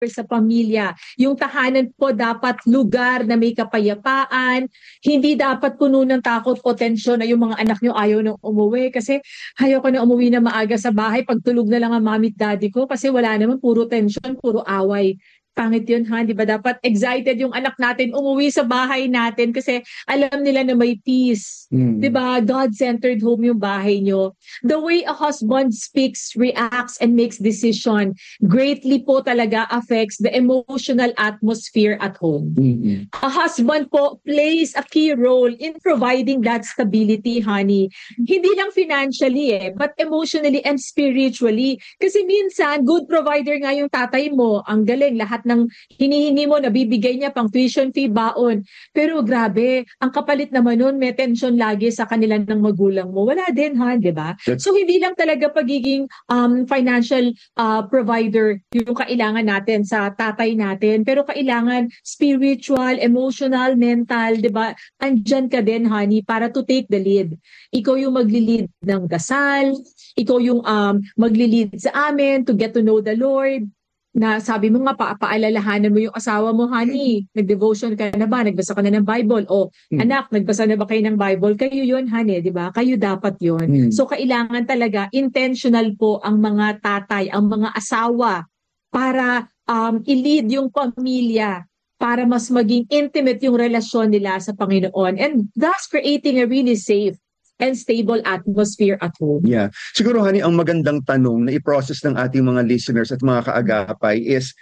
sa pamilya. Yung tahanan po dapat lugar na may kapayapaan, hindi dapat puno ng takot o tensyon na yung mga anak nyo ayaw nang umuwi kasi ayaw ko na umuwi na maaga sa bahay, pagtulog na lang ang mami at daddy ko kasi wala naman, puro tensyon, puro away. Pangit yun ha, di ba? Dapat excited yung anak natin umuwi sa bahay natin kasi alam nila na may peace. Di ba? God-centered home yung bahay nyo. The way a husband speaks, reacts, and makes decision greatly po talaga affects the emotional atmosphere at home. A husband po plays a key role in providing that stability, honey. Hindi lang financially but emotionally and spiritually. Kasi minsan, good provider nga yung tatay mo. Ang galing, lahat ng hinihingi mo, nabibigay niya pang tuition fee, baon. Pero grabe, ang kapalit naman nun, may tension lagi sa kanila ng magulang mo. Wala din ha, di ba? So hindi lang talaga pagiging financial provider yung kailangan natin sa tatay natin, pero kailangan spiritual, emotional, mental, di ba? Andyan ka din, honey, para to take the lead. Ikaw yung magli-lead ng dasal, ikaw yung magli-lead sa amin to get to know the Lord. Na sabi mo nga, paalalahanan mo yung asawa mo, honey, nag-devotion ka na ba? Nagbasa ka na ng Bible? O, anak, nagbasa na ba kayo ng Bible? Kayo yun, honey, di ba? Kayo dapat yun. So, kailangan talaga, intentional po ang mga tatay, ang mga asawa, para i-lead yung pamilya, para mas maging intimate yung relasyon nila sa Panginoon. And thus, creating a really safe and stable atmosphere at home. Yeah. Siguro, honey, ang magandang tanong na i-process ng ating mga listeners at mga kaagapay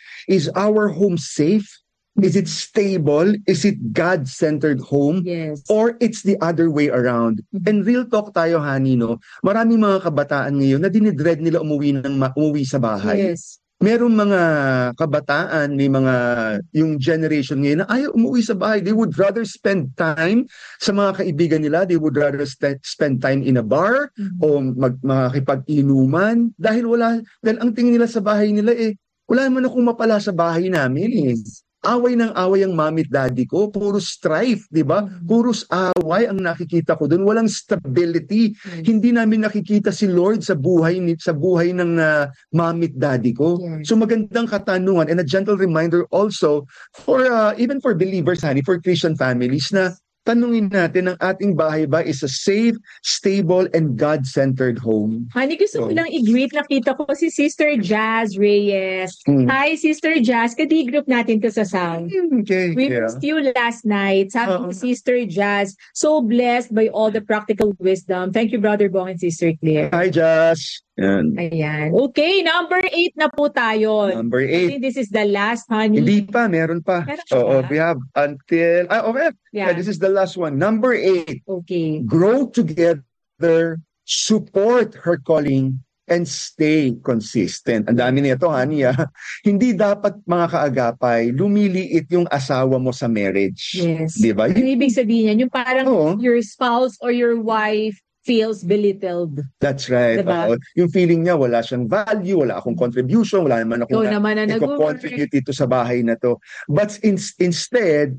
is our home safe? Is it stable? Is it God-centered home? Yes. Or it's the other way around? And real talk tayo, honey, no? Maraming mga kabataan ngayon na dinidread nila umuwi sa bahay. Yes. Merong mga kabataan, may mga yung generation ngayon na ayaw umuwi sa bahay. They would rather spend time sa mga kaibigan nila. They would rather spend time in a bar o makikipag-inuman dahil ang tingin nila sa bahay nila wala naman akong mapala sa bahay namin Away ng away ang mami at daddy ko. Puro strife, di ba? Puro away ang nakikita ko doon. Walang stability. Hindi namin nakikita si Lord sa buhay ng mami at daddy ko. So magandang katanungan and a gentle reminder also for even for believers, honey, for Christian families na tanungin natin ang ating bahay ba is a safe, stable, and God-centered home. Honey, gusto ko lang i-greet. Nakita ko si Sister Jazz Reyes. Hi, Sister Jazz. Kadi-group natin to sa sound. Okay, We missed you last night. Sabi ni Sister Jazz, so blessed by all the practical wisdom. Thank you, Brother Bong and Sister Claire. Hi, Josh. Ayan. Okay, number 8 na po tayo. Number 8. I think this is the last, honey. Hindi pa, meron pa. We have until... okay. Yeah, this is the last one. Number 8. Okay. Grow together, support her calling, and stay consistent. Ang dami nito, honey. Hindi dapat, mga kaagapay, lumiliit yung asawa mo sa marriage. Yes. Di ba? Yung ibig sabihin yan, yung parang your spouse or your wife feels belittled. That's right. Diba? Yung feeling niya, wala siyang value, wala akong contribution, wala naman akong contribute dito sa bahay na to. But instead,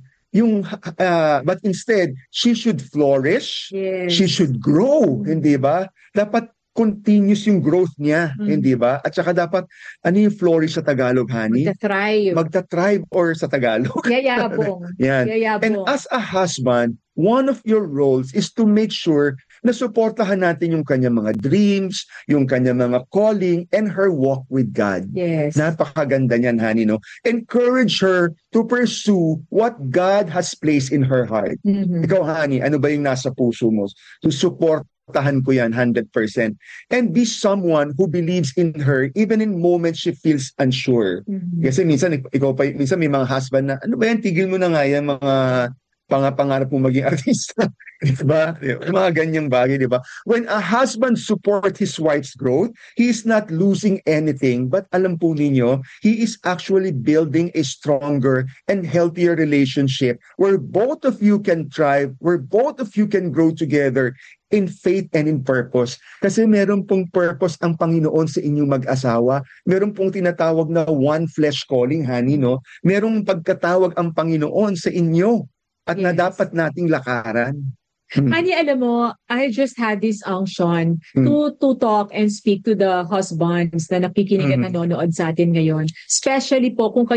she should flourish. Yes. She should grow, hindi ba? Dapat continuous yung growth niya, hindi ba? At saka dapat, ano yung flourish sa Tagalog, honey? Magta-thrive or sa Tagalog. Yayabong. Yan. And as a husband, one of your roles is to make sure na suportahan natin yung kanyang mga dreams, yung kanyang mga calling, and her walk with God. Yes. Napakaganda niyan, honey, no? Encourage her to pursue what God has placed in her heart. Ikaw, honey, ano ba yung nasa puso mo? To supportahan ko yan 100%. And be someone who believes in her even in moments she feels unsure. Kasi minsan, minsan may mga husband na, ano ba yan, tigil mo na nga yan, mga pangarap mo maging artista. Diba? Mga ganyang bagay, diba? When a husband supports his wife's growth, he is not losing anything, but alam po ninyo, he is actually building a stronger and healthier relationship where both of you can thrive, where both of you can grow together in faith and in purpose. Kasi meron pong purpose ang Panginoon sa inyong mag-asawa. Meron pong tinatawag na one flesh calling, honey, no? Merong pagkatawag ang Panginoon sa inyo. At na dapat nating lakaran. Honey, alam mo, I just had this unction to talk and speak to the husbands na nakikinig at nanonood sa atin ngayon. Especially po kung